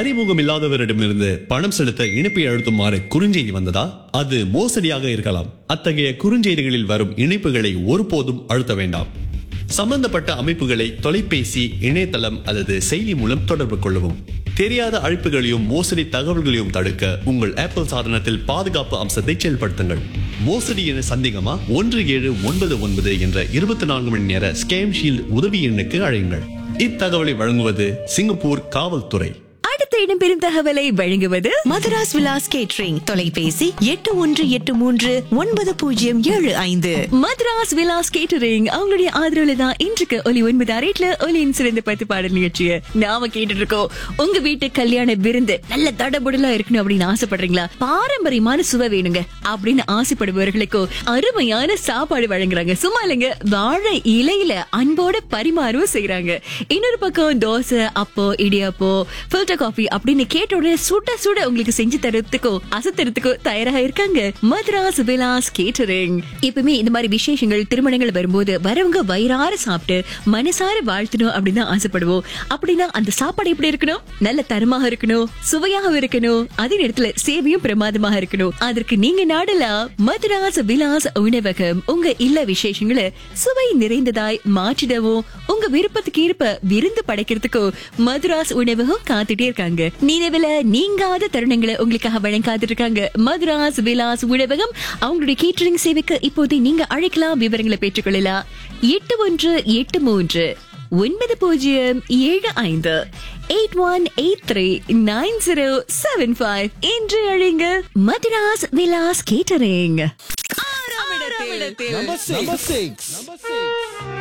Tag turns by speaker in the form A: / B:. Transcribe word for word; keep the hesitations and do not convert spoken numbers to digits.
A: அறிமுகம் இல்லாதவரிடமிருந்து பணம் செலுத்த இணைப்பை அழுத்துமாறு குறுஞ்செய்தி வந்ததா? அது மோசடியாக இருக்கலாம். அத்தகைய குறுஞ்செய்திகளில் வரும் இணைப்புகளை ஒருபோதும் அழுத்த வேண்டாம். சம்பந்தப்பட்ட அமைப்புகளை தொலைபேசி, இணையதளம் அல்லது செயலி மூலம் தொடர்பு கொள்ளவும். தெரியாத அழைப்புகளையும் மோசடி தகவல்களையும் தடுக்க உங்கள் ஆப்பிள் சாதனத்தில் பாதுகாப்பு அம்சத்தை செயல்படுத்துங்கள். மோசடி என சந்தேகமா? ஒன்று ஏழு ஒன்பது ஒன்பது என்ற இருபத்தி நான்கு மணி நேர ஸ்கேம் ஷீல்ட் உதவி எண்ணுக்கு அழையுங்கள். இத்தகவலை வழங்குவது சிங்கப்பூர் காவல்துறை.
B: அடுத்த இடம்பெறும் தகவலை வழங்குவது மதராஸ் விலாஸ் கேட்டரிங். தொலைபேசி எட்டு ஒன்று எட்டு மூன்று ஒன்பது பூஜ்ஜியம் ஏழு ஐந்து. மதராஸ் விலாஸ் கேட்டரிங் அவங்களுடைய ஆதரவுல தான் இன்றைக்கு ஒலி ஒன்பது அரேட்ல ஒலியின் சிறந்த பத்து பாடல் நிகழ்ச்சியை நாம கேட்டுட்டு இருக்கோம். உங்க வீட்டு கல்யாண விருந்து நல்ல தடபுடலா இருக்கணும் அப்படின்னு ஆசைப்படுறீங்களா? பாரம்பரியமான சுவை வேணுங்க அப்படின்னு ஆசைப்படுபவர்களுக்கும் அருமையான சாப்பாடு வழங்குறாங்க. சும்மா இல்லைங்க, வாழை இலையில அன்போட பரிமாறவும் செய்யறாங்க. இன்னொரு பக்கம் தோசை, அப்போ, இடியாப்போ, ஃபில்டர் காஃபி அப்படின்னு கேட்ட உடனே சுட சுட உங்களுக்கு செஞ்சு தரத்துக்கோ அசத்துறதுக்கோ தயாராக இருக்காங்க மதராஸ் விலாஸ் கேட்டரிங். எப்பவுமே இந்த மாதிரி விசேஷங்கள், திருமணங்கள் வரும்போது வரவங்க வயிறார சாப்பிட்டு மனசார வாழ்த்தணும் அப்படின்னு தான் ஆசைப்படுவோம். அப்படின்னா அந்த சாப்பாடு எப்படி இருக்கணும்? நல்ல தரமாக இருக்கணும், சுவையாக இருக்கணும், அதே நேரத்துல சேவையும் பிரமாதமாக இருக்கணும். அதற்கு நீங்க நாடலாம் மதராஸ் விலாஸ் உணவகம். உங்க இல்ல விசேஷங்களை சுவை நிறைந்ததாய் மாற்றிடவும், உங்க விருப்பத்துக்கு ஏற்ப விருந்து படைக்கிறதுக்கோ மதராஸ் உணவகம் காத்துட்டே இருக்காங்க. நினைவுல நீங்காத தருணங்களை உங்களுக்காக வழங்காது இருக்காங்க மதராஸ் விலாஸ் உணவகம். அவங்களுடைய கேட்டரிங் சேவைக்கு இப்போதே நீங்க அழைக்கலாம். விவரங்களை பெற்றுக்கொள்ளலாம். எட்டு ஒன்று எட்டு மூன்று ஒன்பது பூஜ்ஜியம் ஏழு ஐந்து eight one eight three nine zero seven five என்று அழைங்க. Madras Vilas catering.
C: Number six. Number six. Number six.